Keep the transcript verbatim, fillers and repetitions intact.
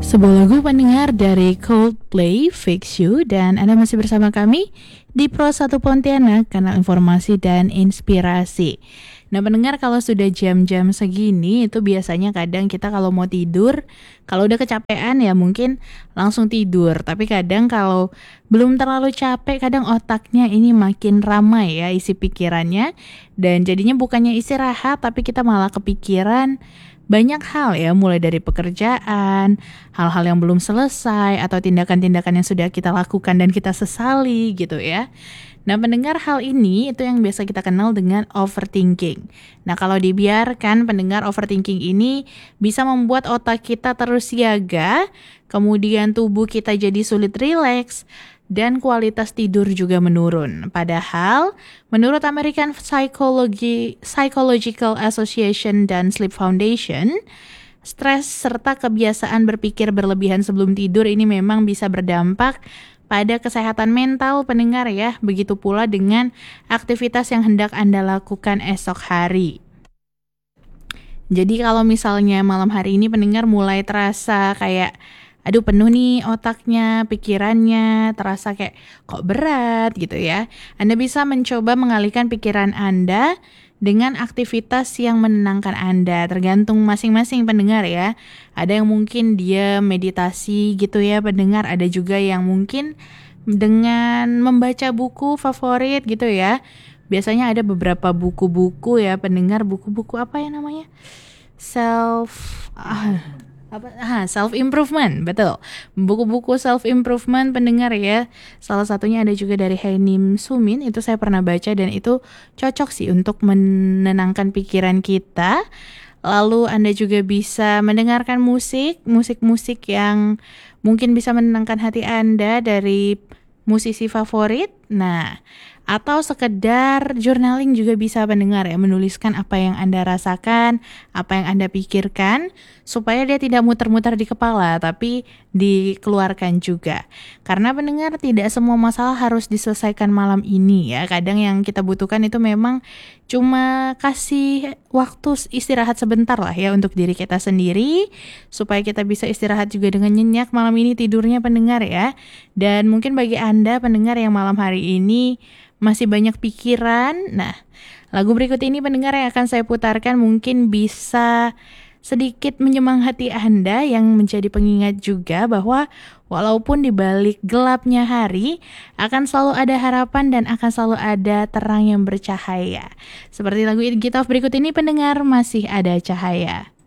Sebuah lagu pendengar dari Coldplay, Fix You, dan Anda masih bersama kami di Pro satu Pontianak, kanal informasi dan inspirasi. Nah pendengar, kalau sudah jam-jam segini itu biasanya kadang kita kalau mau tidur, kalau udah kecapean ya mungkin langsung tidur. Tapi kadang kalau belum terlalu capek, kadang otaknya ini makin ramai ya isi pikirannya. Dan jadinya bukannya istirahat, tapi kita malah kepikiran banyak hal ya, mulai dari pekerjaan, hal-hal yang belum selesai, atau tindakan-tindakan yang sudah kita lakukan dan kita sesali gitu ya. Nah pendengar, hal ini itu yang biasa kita kenal dengan overthinking. Nah kalau dibiarkan pendengar, overthinking ini bisa membuat otak kita terus siaga, kemudian tubuh kita jadi sulit rileks, dan kualitas tidur juga menurun. Padahal, menurut American Psychology, Psychological Association dan Sleep Foundation, stres serta kebiasaan berpikir berlebihan sebelum tidur ini memang bisa berdampak pada kesehatan mental pendengar ya. Begitu pula dengan aktivitas yang hendak Anda lakukan esok hari. Jadi kalau misalnya malam hari ini pendengar mulai terasa kayak aduh penuh nih otaknya, pikirannya, terasa kayak kok berat gitu ya. Anda bisa mencoba mengalihkan pikiran Anda dengan aktivitas yang menenangkan Anda. Tergantung masing-masing pendengar ya. Ada yang mungkin dia meditasi gitu ya pendengar. Ada juga yang mungkin dengan membaca buku favorit gitu ya. Biasanya ada beberapa buku-buku ya pendengar. Buku-buku apa ya namanya? Self... Ah. apa ah, self improvement, betul, buku-buku self improvement pendengar ya. Salah satunya ada juga dari Henim Sumin, itu saya pernah baca dan itu cocok sih untuk menenangkan pikiran kita. Lalu Anda juga bisa mendengarkan musik musik-musik yang mungkin bisa menenangkan hati Anda dari musisi favorit. Nah, atau sekedar journaling juga bisa pendengar ya, menuliskan apa yang Anda rasakan, apa yang Anda pikirkan, supaya dia tidak muter-muter di kepala, tapi dikeluarkan juga. Karena pendengar, tidak semua masalah harus diselesaikan malam ini ya. Kadang yang kita butuhkan itu memang cuma kasih waktu istirahat sebentar lah ya untuk diri kita sendiri, supaya kita bisa istirahat juga dengan nyenyak malam ini tidurnya pendengar ya. Dan mungkin bagi Anda pendengar yang malam hari ini masih banyak pikiran, nah lagu berikut ini pendengar yang akan saya putarkan mungkin bisa sedikit menyemangati Anda, yang menjadi pengingat juga bahwa walaupun di balik gelapnya hari akan selalu ada harapan dan akan selalu ada terang yang bercahaya. Seperti lagu It Get Off berikut ini pendengar, masih ada cahaya.